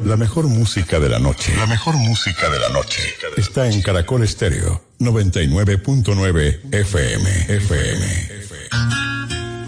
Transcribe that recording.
La mejor música de la noche. La mejor música de la noche. Está en Caracol Estéreo 99.9 FM.